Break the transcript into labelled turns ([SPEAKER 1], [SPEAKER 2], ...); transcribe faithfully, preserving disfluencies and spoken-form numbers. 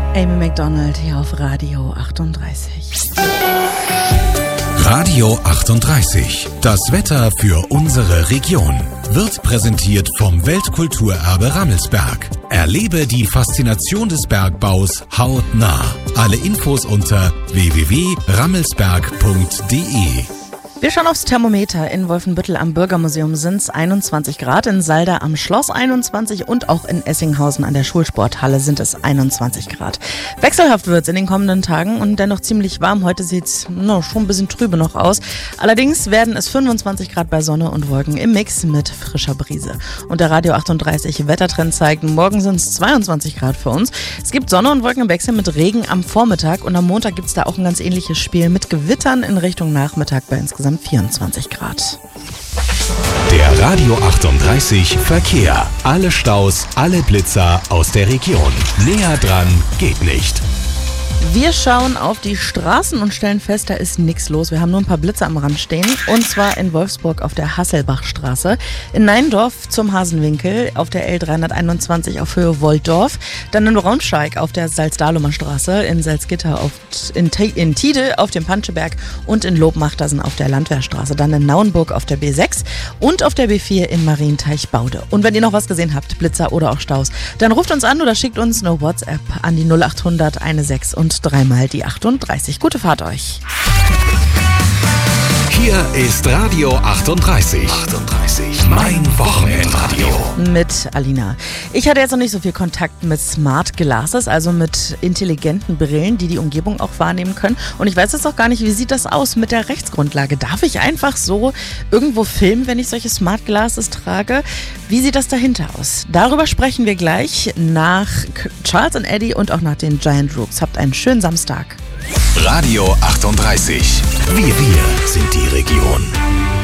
[SPEAKER 1] Amy Macdonald hier auf Radio achtunddreißig.
[SPEAKER 2] Radio achtunddreißig. Das Wetter für unsere Region wird präsentiert vom Weltkulturerbe Rammelsberg. Erlebe die Faszination des Bergbaus hautnah. Alle Infos unter w w w punkt rammelsberg punkt d e.
[SPEAKER 1] Wir schauen aufs Thermometer. In Wolfenbüttel am Bürgermuseum sind es einundzwanzig Grad, in Salda am Schloss einundzwanzig und auch in Essinghausen an der Schulsporthalle sind es einundzwanzig Grad. Wechselhaft wird es in den kommenden Tagen und dennoch ziemlich warm. Heute sieht es no, schon ein bisschen trübe noch aus. Allerdings werden es fünfundzwanzig Grad bei Sonne und Wolken im Mix mit frischer Brise. Und der Radio achtunddreißig Wettertrend zeigt, morgen sind es zweiundzwanzig Grad für uns. Es gibt Sonne und Wolken im Wechsel mit Regen am Vormittag und am Montag gibt es da auch ein ganz ähnliches Spiel mit Gewittern in Richtung Nachmittag bei insgesamt vierundzwanzig Grad.
[SPEAKER 2] Der Radio achtunddreißig Verkehr. Alle Staus, alle Blitzer aus der Region. Näher dran geht nicht.
[SPEAKER 1] Wir schauen auf die Straßen und stellen fest, da ist nichts los. Wir haben nur ein paar Blitze am Rand stehen. Und zwar in Wolfsburg auf der Hasselbachstraße, in Neindorf zum Hasenwinkel, auf der L dreihunderteinundzwanzig auf Höhe Wolldorf, dann in Braunschweig auf der Salzdahlumer Straße, in Salzgitter, auf, in, in Tide auf dem Panscheberg und in Lobmachtersen auf der Landwehrstraße, dann in Nauenburg auf der B sechs und auf der B vier in Marienteich-Baude. Und wenn ihr noch was gesehen habt, Blitzer oder auch Staus, dann ruft uns an oder schickt uns eine WhatsApp an die null achthundert sechzehn und dreimal die achtunddreißig. Gute Fahrt euch.
[SPEAKER 2] Hier ist Radio achtunddreißig. achtunddreißig. Mein Wochenendradio.
[SPEAKER 1] Mit Alina. Ich hatte jetzt noch nicht so viel Kontakt mit Smart Glasses, also mit intelligenten Brillen, die die Umgebung auch wahrnehmen können. Und ich weiß jetzt auch gar nicht, wie sieht das aus mit der Rechtsgrundlage? Darf ich einfach so irgendwo filmen, wenn ich solche Smart Glasses trage? Wie sieht das dahinter aus? Darüber sprechen wir gleich nach Charles und Eddie und auch nach den Giant Rooks. Habt einen schönen Samstag.
[SPEAKER 2] Radio achtunddreißig. Wir, wir sind die Region.